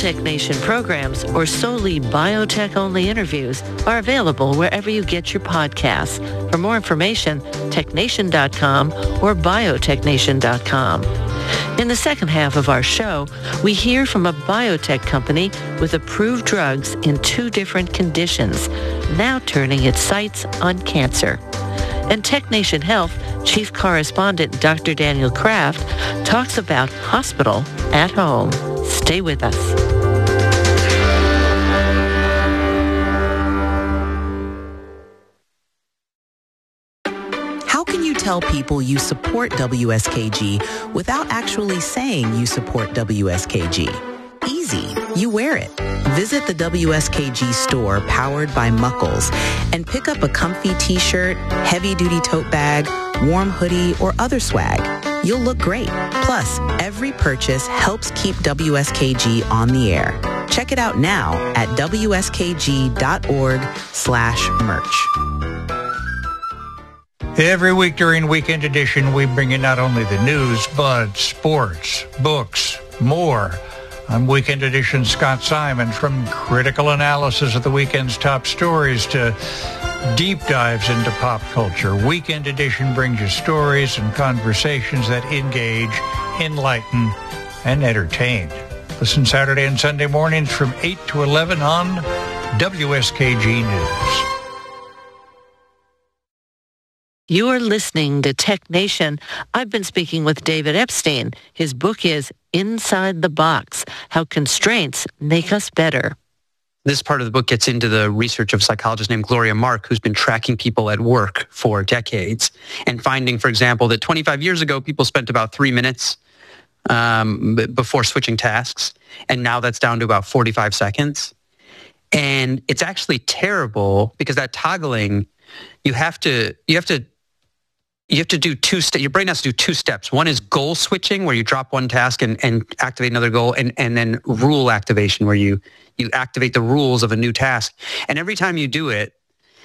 Biotech Nation programs or solely biotech-only interviews are available wherever you get your podcasts. For more information, technation.com or biotechnation.com. In the second half of our show, we hear from a biotech company with approved drugs in 2 different conditions, now turning its sights on cancer. And Tech Nation Health Chief Correspondent Dr. Daniel Kraft talks about hospital at home. Stay with us. How can you tell people you support WSKG without actually saying you support WSKG? Easy. You wear it. Visit the WSKG store powered by Muckles and pick up a comfy t-shirt, heavy-duty tote bag, warm hoodie, or other swag. You'll look great. Plus, every purchase helps keep WSKG on the air. Check it out now at wskg.org/merch. Every week during Weekend Edition, we bring you not only the news, but sports, books, more. On Weekend Edition, Scott Simon, from critical analysis of the weekend's top stories to deep dives into pop culture. Weekend Edition brings you stories and conversations that engage, enlighten, and entertain. Listen Saturday and Sunday mornings from 8 to 11 on WSKG News. You are listening to Tech Nation. I've been speaking with David Epstein. His book is Inside the Box, How Constraints Make Us Better. This part of the book gets into the research of a psychologist named Gloria Mark, who's been tracking people at work for decades and finding, for example, that 25 years ago, people spent about 3 minutes before switching tasks. And now that's down to about 45 seconds. And it's actually terrible because that toggling, you have to do your brain has to do 2 steps. One is goal switching, where you drop one task and activate another goal, and then rule activation, where you activate the rules of a new task. And every time you do it,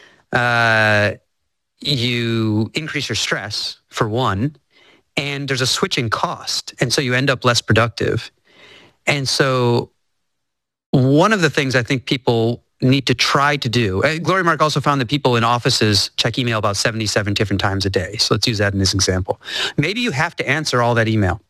you increase your stress, for one, and there's a switching cost. And so you end up less productive. And so one of the things I think people need to try to do. Gloria Mark also found that people in offices check email about 77 different times a day. So let's use that in this example. Maybe you have to answer all that email,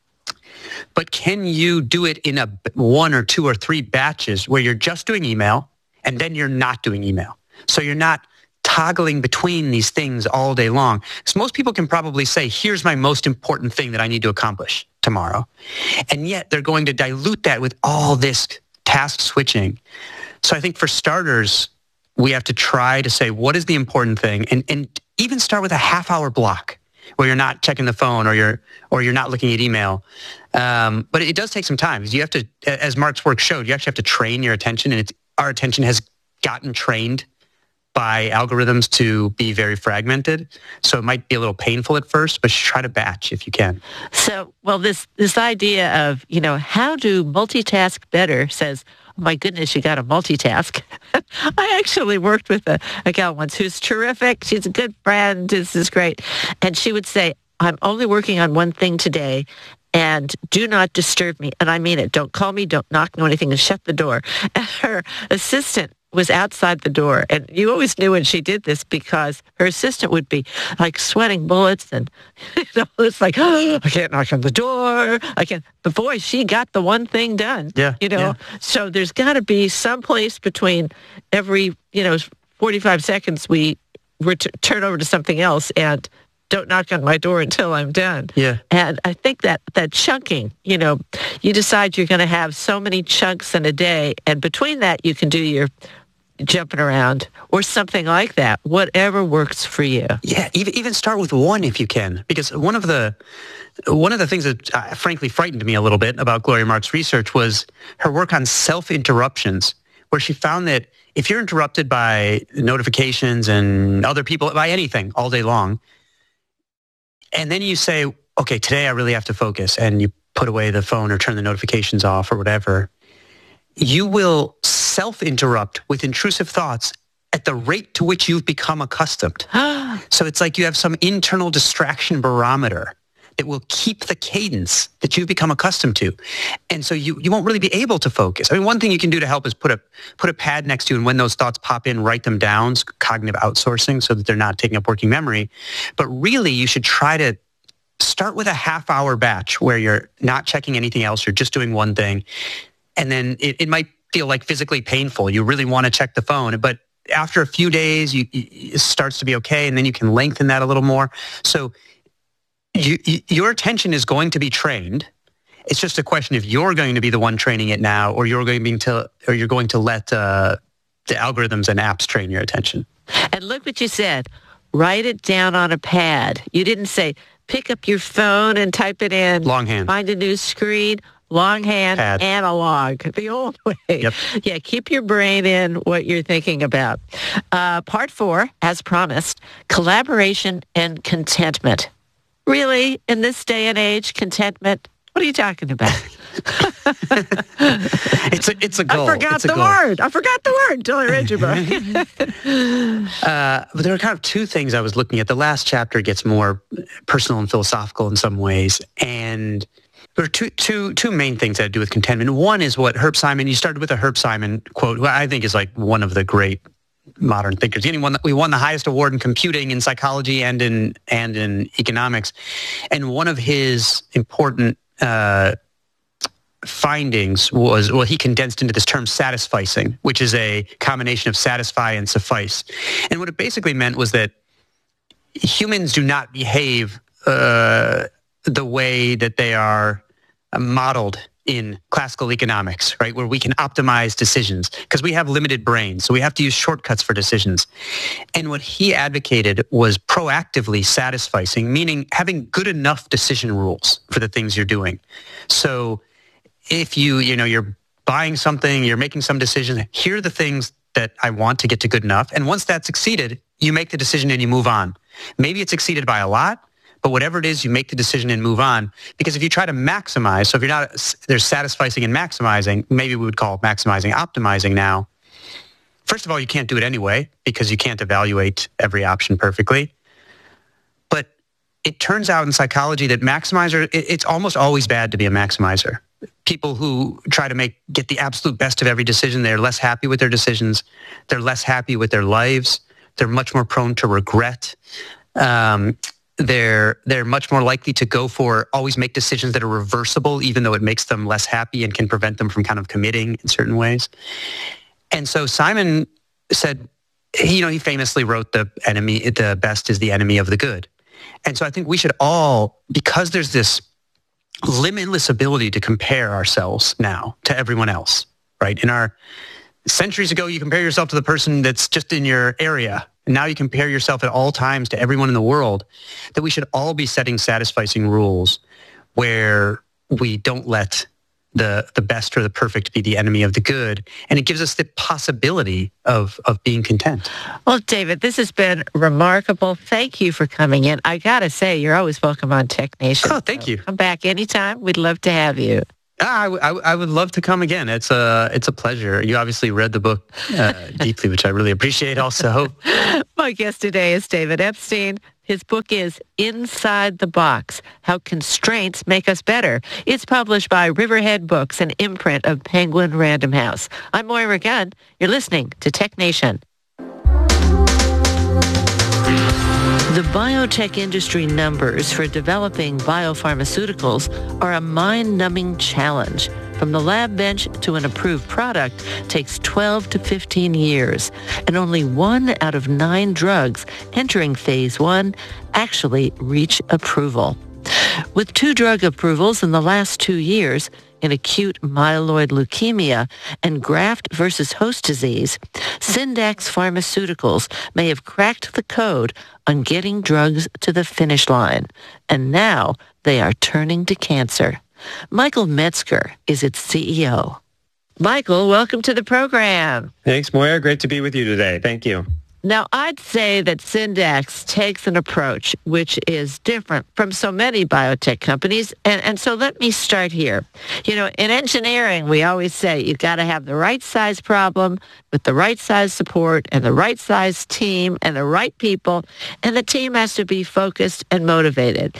but can you do it in 1 or 2 or 3 batches where you're just doing email and then you're not doing email? So you're not toggling between these things all day long. So most people can probably say, here's my most important thing that I need to accomplish tomorrow. And yet they're going to dilute that with all this task switching. So I think for starters, we have to try to say, what is the important thing? And even start with a half-hour block where you're not checking the phone or you're not looking at email. But it does take some time. You have to, as Mark's work showed, you actually have to train your attention. And our attention has gotten trained by algorithms to be very fragmented. So it might be a little painful at first, but try to batch if you can. So, well, this idea of, how to multitask better says, my goodness, you got to multitask. I actually worked with a gal once who's terrific. She's a good friend. This is great. And she would say, I'm only working on one thing today, and do not disturb me. And I mean it. Don't call me. Don't knock, no anything, and shut the door. And her assistant was outside the door. And you always knew when she did this because her assistant would be like sweating bullets. And it's like, I can't knock on the door. I can't. But boy, she got the one thing done. Yeah. So there's got to be some place between every, 45 seconds we turn over to something else and don't knock on my door until I'm done. Yeah. And I think that chunking, you decide you're going to have so many chunks in a day. And between that, you can do your jumping around or something like that, whatever works for you. Yeah, even start with 1 if you can, because one of the things that frankly frightened me a little bit about Gloria Mark's research was her work on self-interruptions, where she found that if you're interrupted by notifications and other people, by anything all day long, and then you say, okay, today I really have to focus, and you put away the phone or turn the notifications off or whatever, you will self-interrupt with intrusive thoughts at the rate to which you've become accustomed. So it's like you have some internal distraction barometer that will keep the cadence that you've become accustomed to. And so you won't really be able to focus. I mean, one thing you can do to help is put a pad next to you, and when those thoughts pop in, write them down, cognitive outsourcing, so that they're not taking up working memory. But really, you should try to start with a half-hour batch where you're not checking anything else. You're just doing one thing. And then it might feel like physically painful. You really want to check the phone. But after a few days, it starts to be okay, and then you can lengthen that a little more. So your attention is going to be trained. It's just a question if you're going to be the one training it now, or you're going to let the algorithms and apps train your attention. And look what you said. Write it down on a pad. You didn't say, pick up your phone and type it in. Longhand. Find a new screen. Longhand, pad. Analog, the old way. Yep. Yeah, keep your brain in what you're thinking about. Part 4, as promised, collaboration and contentment. Really, in this day and age, contentment? What are you talking about? It's a goal. I forgot the word until I read your book. But there are kind of two things I was looking at. The last chapter gets more personal and philosophical in some ways. And there are two main things that have to do with contentment. One is what Herb Simon, you started with a Herb Simon quote, who I think is like one of the great modern thinkers. We won the highest award in computing, in psychology, and in economics. And one of his important findings was, he condensed into this term satisficing, which is a combination of satisfy and suffice. And what it basically meant was that humans do not behave the way that they are modeled in classical economics, right, where we can optimize decisions because we have limited brains, so we have to use shortcuts for decisions. And what he advocated was proactively satisficing, meaning having good enough decision rules for the things you're doing. So if you're buying something, you're making some decisions, here are the things that I want to get to good enough. And once that's succeeded, you make the decision and you move on. Maybe it's exceeded by a lot, but whatever it is, you make the decision and move on. Because if you try to maximize, so if you're not, there's satisficing and maximizing, maybe we would call maximizing optimizing now. First of all, you can't do it anyway because you can't evaluate every option perfectly. But it turns out in psychology that it's almost always bad to be a maximizer. People who try to get the absolute best of every decision, they're less happy with their decisions. They're less happy with their lives. They're much more prone to regret. They're much more likely to always make decisions that are reversible, even though it makes them less happy and can prevent them from kind of committing in certain ways. And so Simon said, he famously wrote the best is the enemy of the good. And so I think we should all, because there's this limitless ability to compare ourselves now to everyone else, right? Centuries ago, you compare yourself to the person that's just in your area. And now you compare yourself at all times to everyone in the world, that we should all be setting satisficing rules where we don't let the best or the perfect be the enemy of the good. And it gives us the possibility of being content. Well, David, this has been remarkable. Thank you for coming in. I got to say, you're always welcome on Tech Nation. Oh, thank you. Come back anytime. We'd love to have you. I would love to come again. It's a pleasure. You obviously read the book deeply, which I really appreciate also. My guest today is David Epstein. His book is Inside the Box, How Constraints Make Us Better. It's published by Riverhead Books, an imprint of Penguin Random House. I'm Moira Gunn. You're listening to Tech Nation. The biotech industry numbers for developing biopharmaceuticals are a mind-numbing challenge. From the lab bench to an approved product takes 12 to 15 years, and only 1 out of 9 drugs entering phase 1 actually reach approval. With 2 drug approvals in the last 2 years, in acute myeloid leukemia and graft versus host disease, Syndax Pharmaceuticals may have cracked the code on getting drugs to the finish line, and now they are turning to cancer. Michael Metzger is its CEO. Michael, welcome to the program. Thanks, Moira. Great to be with you today. Thank you. Now, I'd say that Syndax takes an approach which is different from so many biotech companies. And so let me start here. In engineering, we always say you've got to have the right size problem with the right size support and the right size team and the right people. And the team has to be focused and motivated.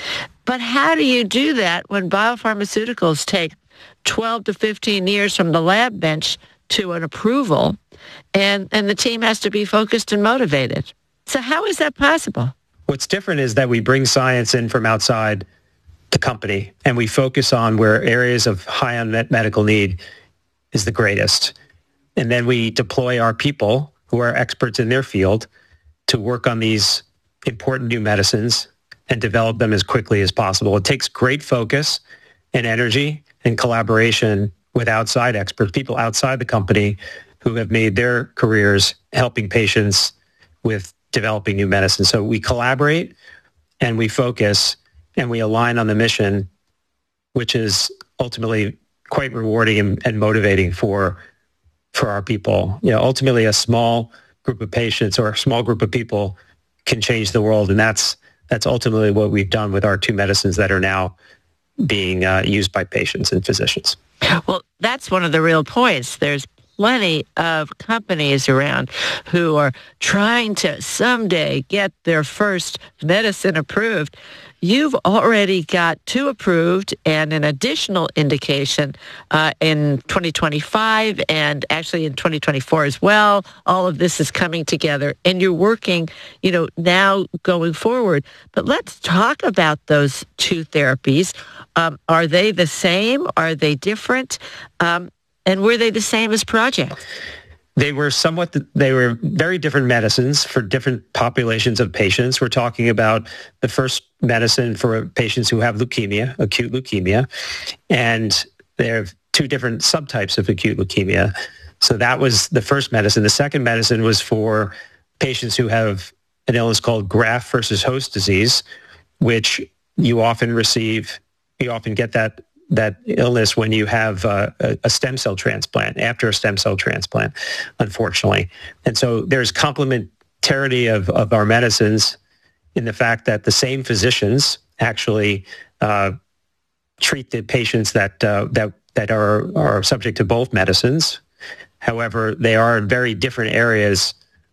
But how do you do that when biopharmaceuticals take 12 to 15 years from the lab bench to an approval, and the team has to be focused and motivated? So how is that possible? What's different is that we bring science in from outside the company, and we focus on where areas of high unmet medical need is the greatest. And then we deploy our people who are experts in their field to work on these important new medicines and develop them as quickly as possible. It takes great focus and energy and collaboration with outside experts, people outside the company who have made their careers helping patients with developing new medicine. So we collaborate and we focus and we align on the mission, which is ultimately quite rewarding and motivating for our people. Ultimately a small group of patients or a small group of people can change the world. And that's ultimately what we've done with our two medicines that are now being used by patients and physicians. Well, that's one of the real points. There's plenty of companies around who are trying to someday get their first medicine approved. You've already got 2 approved and an additional indication in 2025 and actually in 2024 as well. All of this is coming together and you're working, now going forward. But let's talk about those 2 therapies. Are they the same? Are they different? And were they the same as Project? They were very different medicines for different populations of patients. We're talking about the first medicine for patients who have leukemia, acute leukemia, and there are 2 different subtypes of acute leukemia. So that was the first medicine. The second medicine was for patients who have an illness called graft versus host disease, which you often get that illness when you have a stem cell transplant, after a stem cell transplant, unfortunately. And so there's complementarity of our medicines in the fact that the same physicians actually treat the patients that are subject to both medicines. However, they are in very different areas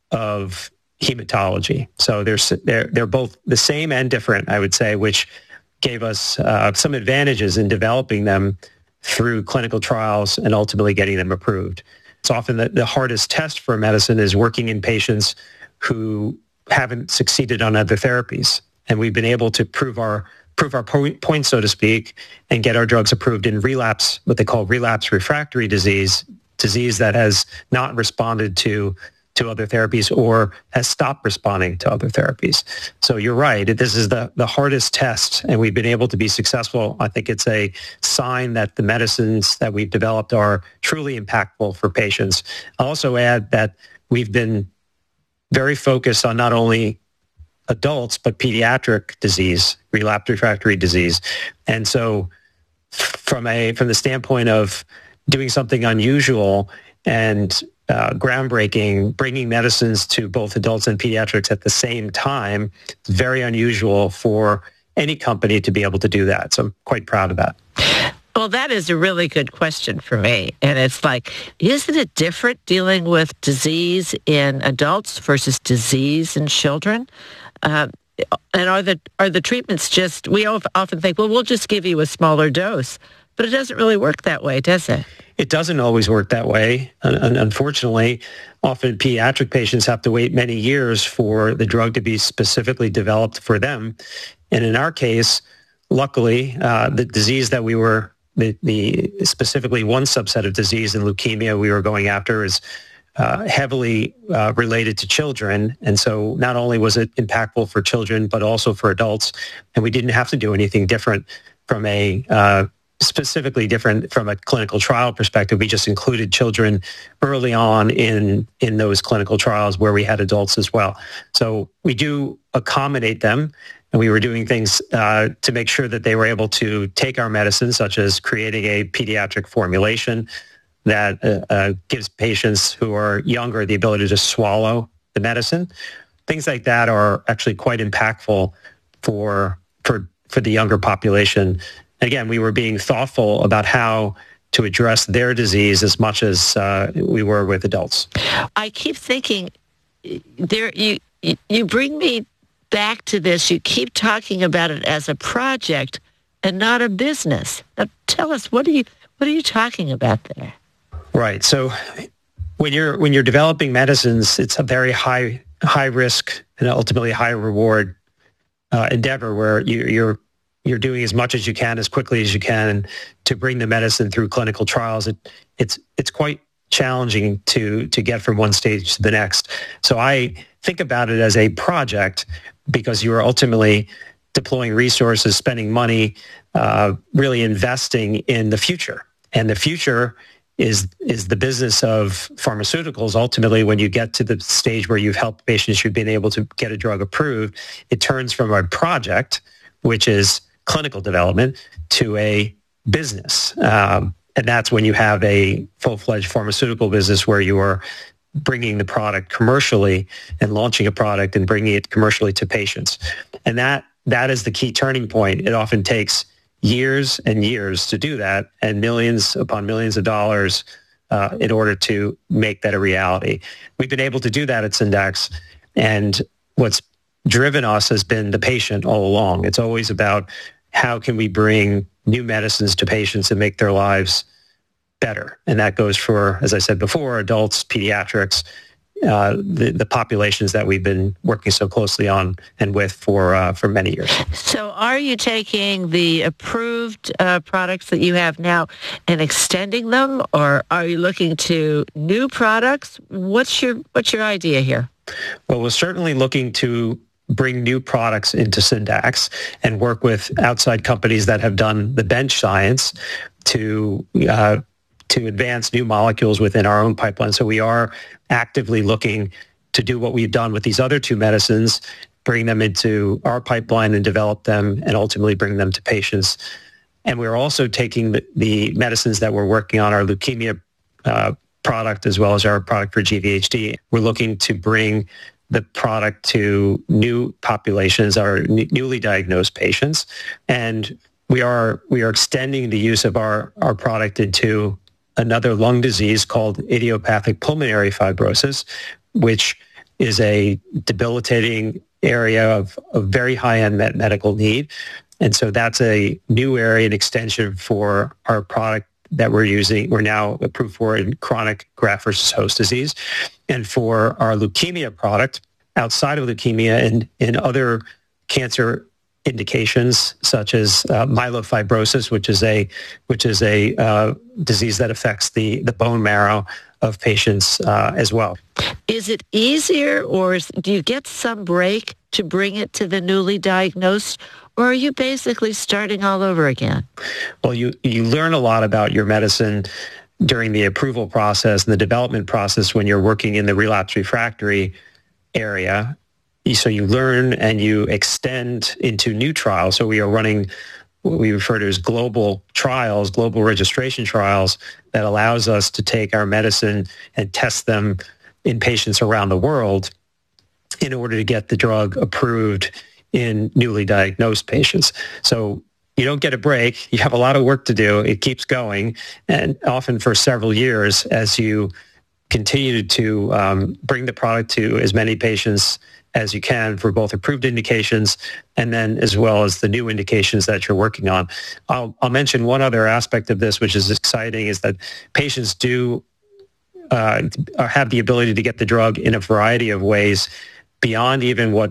of hematology. So they're both the same and different, I would say, which gave us some advantages in developing them through clinical trials and ultimately getting them approved. It's often the hardest test for a medicine is working in patients who haven't succeeded on other therapies. And we've been able to prove our point, so to speak, and get our drugs approved in relapse, what they call relapse refractory disease that has not responded to other therapies or has stopped responding to other therapies. So you're right. This is the hardest test, and we've been able to be successful. I think it's a sign that the medicines that we've developed are truly impactful for patients. I'll also add that we've been very focused on not only adults, but pediatric disease, relapse refractory disease. And so from the standpoint of doing something unusual and groundbreaking, bringing medicines to both adults and pediatrics at the same time, it's very unusual for any company to be able to do that. So I'm quite proud of that. Well, that is a really good question for me. And it's like, isn't it different dealing with disease in adults versus disease in children? And are the treatments just, we often think, well, we'll just give you a smaller dose. But it doesn't really work that way, does it? It doesn't always work that way. Unfortunately, often pediatric patients have to wait many years for the drug to be specifically developed for them. And in our case, luckily, the disease that we were, the specifically one subset of disease in leukemia we were going after is heavily related to children. And so not only was it impactful for children, but also for adults. And we didn't have to do anything different from specifically different from a clinical trial perspective. We just included children early on in those clinical trials where we had adults as well. So we do accommodate them, and we were doing things to make sure that they were able to take our medicines, such as creating a pediatric formulation that gives patients who are younger the ability to swallow the medicine. Things like that are actually quite impactful for the younger population. Again, we were being thoughtful about how to address their disease as much as we were with adults. I keep thinking, you bring me back to this. You keep talking about it as a project and not a business. Now, tell us, what are you talking about there? Right. So when you're developing medicines, it's a very high risk and ultimately high reward endeavor where you're doing as much as you can, as quickly as you can, to bring the medicine through clinical trials. It's quite challenging to get from one stage to the next. So I think about it as a project because you are ultimately deploying resources, spending money, really investing in the future. And the future is the business of pharmaceuticals. Ultimately, when you get to the stage where you've helped patients, you've been able to get a drug approved, it turns from a project, which is clinical development, to a business. And that's when you have a full-fledged pharmaceutical business where you are bringing the product commercially and launching a product and bringing it commercially to patients. And that is the key turning point. It often takes years and years to do that, and millions upon millions of dollars in order to make that a reality. We've been able to do that at Syndax, and what's driven us has been the patient all along. It's always about how can we bring new medicines to patients and make their lives better. And that goes for, as I said before, adults, pediatrics, the populations that we've been working so closely on and with for many years. So are you taking the approved products that you have now and extending them, or are you looking to new products? What's your idea here? Well, we're certainly looking to bring new products into Syndax and work with outside companies that have done the bench science to advance new molecules within our own pipeline. So we are actively looking to do what we've done with these other two medicines, bring them into our pipeline and develop them and ultimately bring them to patients. And we're also taking the medicines that we're working on, our leukemia product as well as our product for GVHD. We're looking to bring the product to new populations, our newly diagnosed patients. And we are extending the use of our product into another lung disease called idiopathic pulmonary fibrosis, which is a debilitating area of very high unmet medical need. And so that's a new area and extension for our product that we're now approved for in chronic graft versus host disease. And for our leukemia product, outside of leukemia and in other cancer indications such as myelofibrosis, which is a disease that affects the bone marrow of patients as well. Is it easier, or do you get some break to bring it to the newly diagnosed, or are you basically starting all over again? Well, you learn a lot about your medicine during the approval process and the development process when you're working in the relapse refractory area. So you learn and you extend into new trials. So we are running what we refer to as global trials, global registration trials, that allows us to take our medicine and test them in patients around the world in order to get the drug approved in newly diagnosed patients. So you don't get a break. You have a lot of work to do. It keeps going, and often for several years as you continue to bring the product to as many patients as you can for both approved indications and then as well as the new indications that you're working on. I'll mention one other aspect of this, which is exciting, is that patients do have the ability to get the drug in a variety of ways beyond even what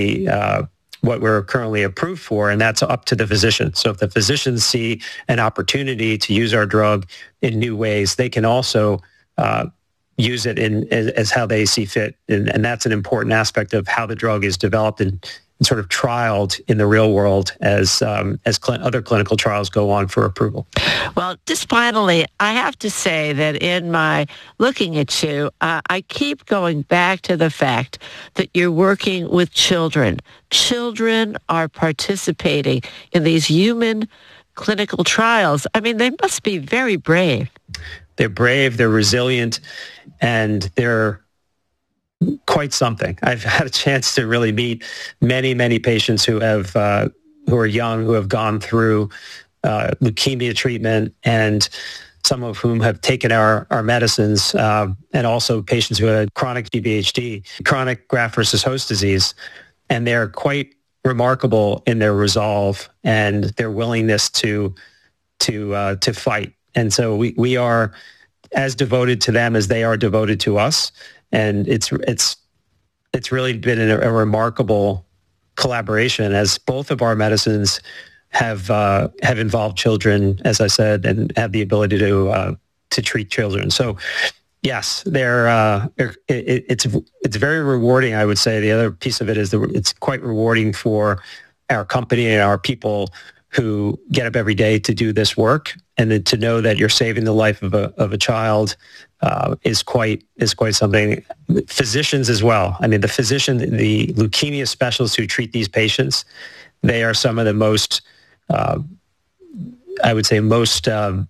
we're currently approved for, and that's up to the physician. So if the physicians see an opportunity to use our drug in new ways, they can also use it as how they see fit. And that's an important aspect of how the drug is developed and sort of trialed in the real world as other clinical trials go on for approval. Well, just finally, I have to say that in my looking at you, I keep going back to the fact that you're working with children. Children are participating in these human clinical trials. I mean, they must be very brave. They're brave, they're resilient, and they're quite something. I've had a chance to really meet many, many patients who are young, who have gone through leukemia treatment, and some of whom have taken our medicines, and also patients who had chronic GVHD, chronic graft versus host disease. and they're quite remarkable in their resolve and their willingness to fight. And so we are as devoted to them as they are devoted to us. And it's really been a remarkable collaboration, as both of our medicines have involved children, as I said, and have the ability to treat children. So yes, it's very rewarding, I would say. The other piece of it is it's quite rewarding for our company and our people who get up every day to do this work, and then to know that you're saving the life of a child is quite something. Physicians as well. I mean, the leukemia specialists who treat these patients, they are some of the most, I would say, most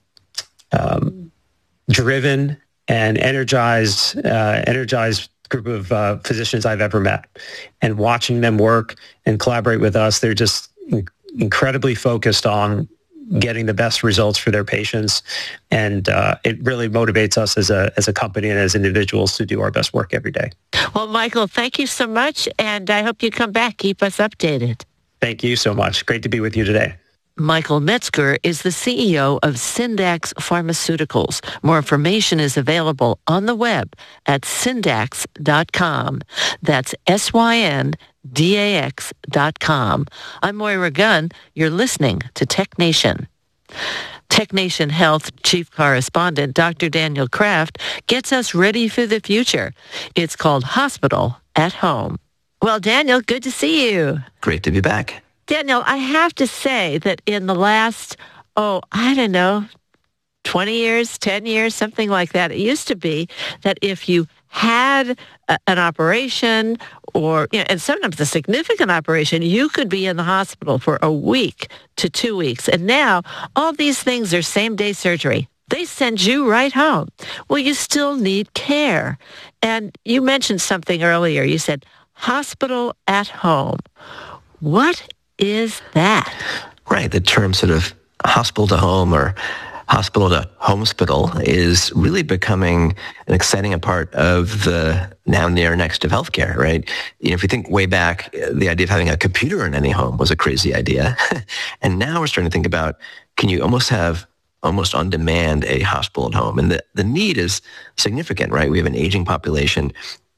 driven and energized group of physicians I've ever met. And watching them work and collaborate with us, they're just incredibly focused on getting the best results for their patients. And it really motivates us as a company and as individuals to do our best work every day. Well, Michael, thank you so much. And I hope you come back. Keep us updated. Thank you so much. Great to be with you today. Michael Metzger is the CEO of Syndax Pharmaceuticals. More information is available on the web at syndax.com. That's syndax.com. I'm Moira Gunn. You're listening to Tech Nation. Tech Nation Health Chief Correspondent Dr. Daniel Kraft gets us ready for the future. It's called Hospital at Home. Well, Daniel, good to see you. Great to be back. Daniel, I have to say that in the last, 20 years, 10 years, something like that, it used to be that if you had an operation and sometimes a significant operation, you could be in the hospital for a week to 2 weeks. And now all these things are same-day surgery. They send you right home. Well, you still need care. And you mentioned something earlier. You said hospital at home. What is that? Right. The term sort of hospital to home or hospital to homespital is really becoming an exciting part of the now, near, next of healthcare, right? If we think way back, the idea of having a computer in any home was a crazy idea. And now we're starting to think about, can you almost have on demand a hospital at home? And the need is significant, right? We have an aging population.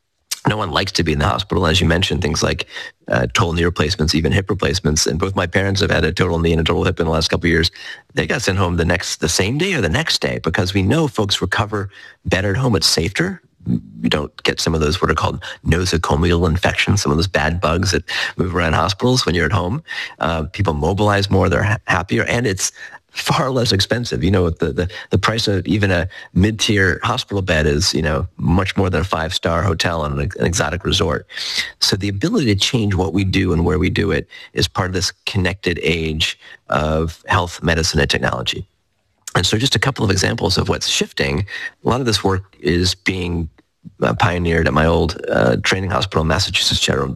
No one likes to be in the hospital. As you mentioned, things like total knee replacements, even hip replacements. And both my parents have had a total knee and a total hip in the last couple of years. They got sent home the same day or the next day, because we know folks recover better at home. It's safer. You don't get some of those what are called nosocomial infections, some of those bad bugs that move around hospitals when you're at home. People mobilize more. They're happier. And it's far less expensive. The price of even a mid-tier hospital bed is, much more than a 5-star hotel on an exotic resort. So the ability to change what we do and where we do it is part of this connected age of health, medicine, and technology. And so just a couple of examples of what's shifting. A lot of this work is being pioneered at my old training hospital, Massachusetts General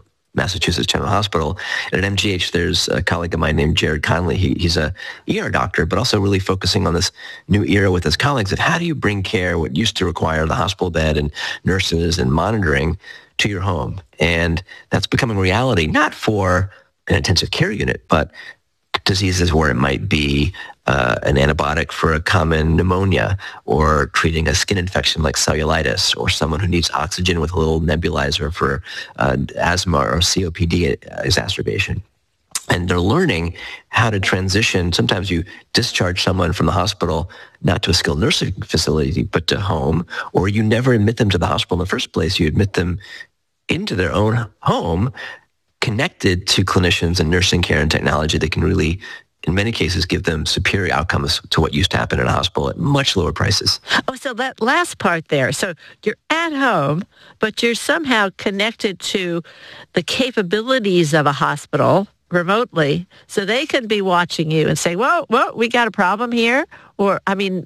Hospital. And at MGH, there's a colleague of mine named Jared Conley. He's a ER doctor, but also really focusing on this new era with his colleagues of how do you bring care, what used to require the hospital bed and nurses and monitoring, to your home. And that's becoming reality, not for an intensive care unit, but diseases where it might be an antibiotic for a common pneumonia, or treating a skin infection like cellulitis, or someone who needs oxygen with a little nebulizer for asthma or COPD exacerbation. And they're learning how to transition. Sometimes you discharge someone from the hospital, not to a skilled nursing facility, but to home, or you never admit them to the hospital in the first place. You admit them into their own home, connected to clinicians and nursing care and technology that can really, in many cases, give them superior outcomes to what used to happen in a hospital at much lower prices. Oh, so that last part there. So you're at home, but you're somehow connected to the capabilities of a hospital remotely, so they can be watching you and say, whoa, we got a problem here? Or,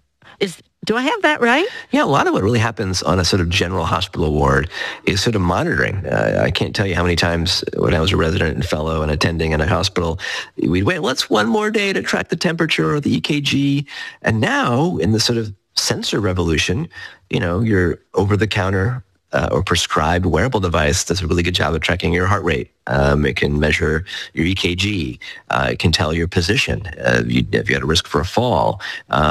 do I have that right? Yeah, a lot of what really happens on a sort of general hospital ward is sort of monitoring. I can't tell you how many times when I was a resident and fellow and attending in a hospital, we'd wait, let's one more day to track the temperature or the EKG. And now in the sort of sensor revolution, your over-the-counter or prescribed wearable device does a really good job of tracking your heart rate. It can measure your EKG. It can tell your position. If you had a risk for a fall.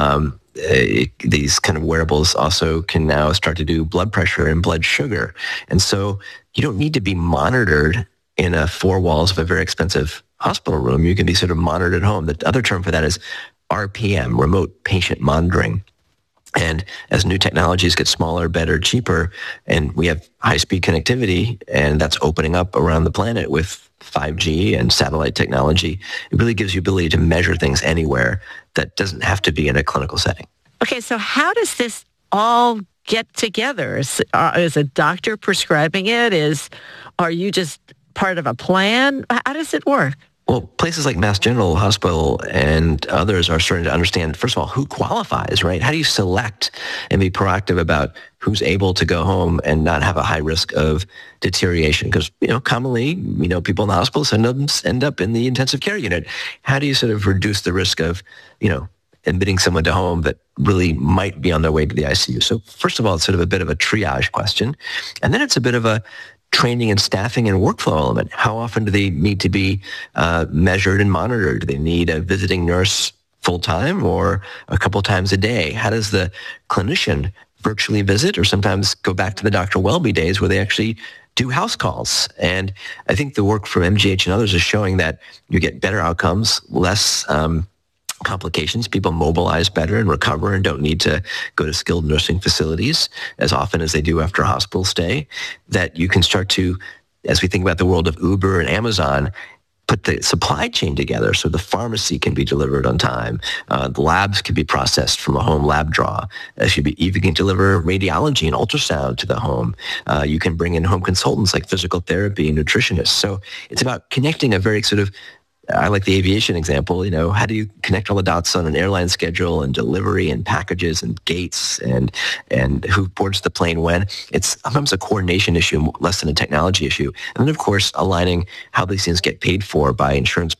These kind of wearables also can now start to do blood pressure and blood sugar. And so you don't need to be monitored in four walls of a very expensive hospital room. You can be sort of monitored at home. The other term for that is RPM, remote patient monitoring. And as new technologies get smaller, better, cheaper, and we have high-speed connectivity, and that's opening up around the planet with 5G and satellite technology, it really gives you ability to measure things anywhere that doesn't have to be in a clinical setting. Okay, so how does this all get together? Is a doctor prescribing it? Are you just part of a plan? How does it work? Well, places like Mass General Hospital and others are starting to understand, first of all, who qualifies, right? How do you select and be proactive about who's able to go home and not have a high risk of deterioration? Because, commonly, people in the hospital end up in the intensive care unit. How do you sort of reduce the risk of, admitting someone to home that really might be on their way to the ICU? So first of all, it's sort of a bit of a triage question. And then it's a bit of a training and staffing and workflow element. How often do they need to be measured and monitored? Do they need a visiting nurse full-time or a couple times a day? How does the clinician virtually visit or sometimes go back to the Dr. Welby days where they actually do house calls? And I think the work from MGH and others is showing that you get better outcomes, less complications. People mobilize better and recover and don't need to go to skilled nursing facilities as often as they do after a hospital stay. That you can start to, as we think about the world of Uber and Amazon, put the supply chain together so the pharmacy can be delivered on time. The labs can be processed from a home lab draw. You can deliver radiology and ultrasound to the home. You can bring in home consultants like physical therapy and nutritionists. So it's about connecting a very sort of, I like the aviation example, how do you connect all the dots on an airline schedule and delivery and packages and gates and who boards the plane when? It's sometimes a coordination issue, less than a technology issue. And then, of course, aligning how these things get paid for by insurance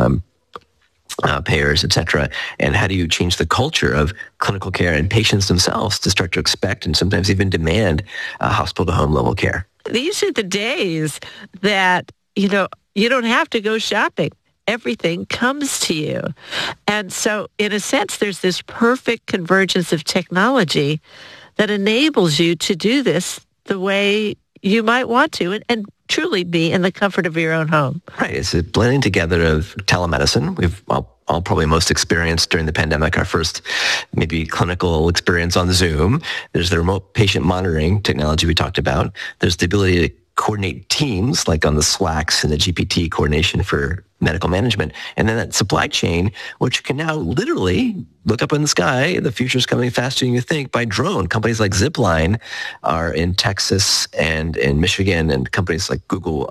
payers, et cetera. And how do you change the culture of clinical care and patients themselves to start to expect and sometimes even demand hospital-to-home level care? These are the days that, you don't have to go shopping. Everything comes to you. And so, in a sense, there's this perfect convergence of technology that enables you to do this the way you might want to and truly be in the comfort of your own home. Right. It's a blending together of telemedicine. We've all probably most experienced during the pandemic, our first maybe clinical experience on Zoom. There's the remote patient monitoring technology we talked about. There's the ability to coordinate teams like on the Slacks and the GPT coordination for medical management. And then that supply chain, which can now literally look up in the sky. The future's coming faster than you think by drone. Companies like Zipline are in Texas and in Michigan, and companies like Google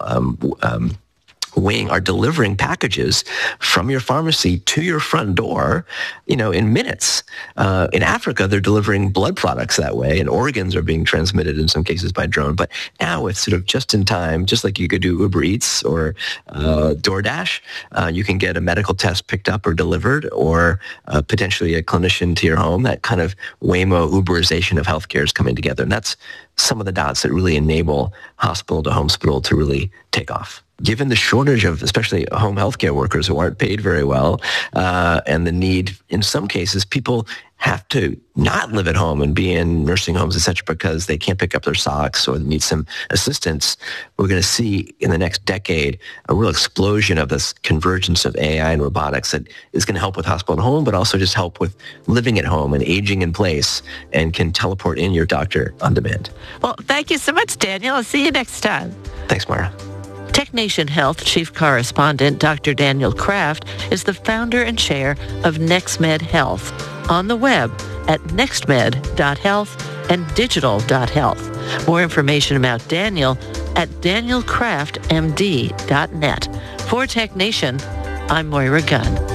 Wing are delivering packages from your pharmacy to your front door, in minutes. In Africa, they're delivering blood products that way, and organs are being transmitted in some cases by drone. But now it's sort of just in time, just like you could do Uber Eats or DoorDash. You can get a medical test picked up or delivered, or potentially a clinician to your home. That kind of Waymo Uberization of healthcare is coming together. And that's some of the dots that really enable hospital to really take off. Given the shortage of especially home healthcare workers who aren't paid very well, and the need, in some cases, people have to not live at home and be in nursing homes, et cetera, because they can't pick up their socks or need some assistance. We're going to see in the next decade a real explosion of this convergence of AI and robotics that is going to help with hospital and home, but also just help with living at home and aging in place, and can teleport in your doctor on demand. Well, thank you so much, Daniel. I'll see you next time. Thanks, Mara. TechNation Health Chief Correspondent Dr. Daniel Kraft is the founder and chair of NextMed Health, on the web at nextmed.health and digital.health. More information about Daniel at danielkraftmd.net. For TechNation, I'm Moira Gunn.